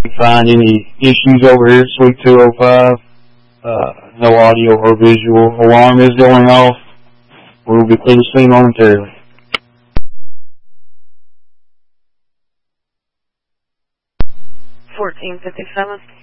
find any issues over here at Suite 205. No audio or visual. Alarm is going off. We will be clear to scene momentarily. 1457.